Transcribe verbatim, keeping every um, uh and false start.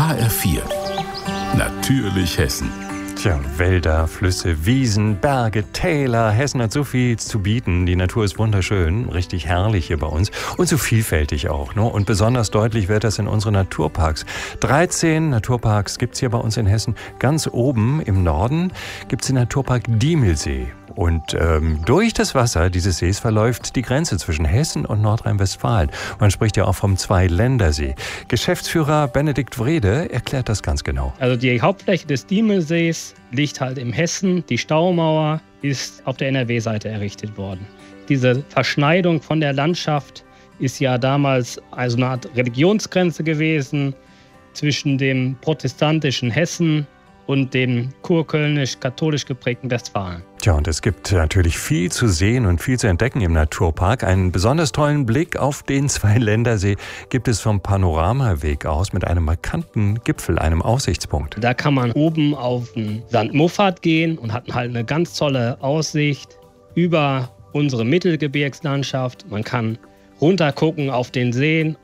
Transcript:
H R vier. Natürlich Hessen. Tja, Wälder, Flüsse, Wiesen, Berge, Täler. Hessen hat so viel zu bieten. Die Natur ist wunderschön, richtig herrlich hier bei uns und so vielfältig auch. Ne? Und besonders deutlich wird das in unseren Naturparks. dreizehn Naturparks gibt es hier bei uns in Hessen. Ganz oben im Norden gibt es den Naturpark Diemelsee. Und ähm, durch das Wasser dieses Sees verläuft die Grenze zwischen Hessen und Nordrhein-Westfalen. Man spricht ja auch vom Zweiländersee. Geschäftsführer Benedikt Wrede erklärt das ganz genau. Also die Hauptfläche des Diemelsees liegt halt im Hessen. Die Staumauer ist auf der N R W-Seite errichtet worden. Diese Verschneidung von der Landschaft ist ja damals also eine Art Religionsgrenze gewesen zwischen dem protestantischen Hessen und dem kurkölnisch-katholisch geprägten Westfalen. Tja, und es gibt natürlich viel zu sehen und viel zu entdecken im Naturpark. Einen besonders tollen Blick auf den Zweiländersee gibt es vom Panoramaweg aus mit einem markanten Gipfel, einem Aussichtspunkt. Da kann man oben auf den Sankt Muffat gehen und hat halt eine ganz tolle Aussicht über unsere Mittelgebirgslandschaft. Man kann runtergucken auf den Seen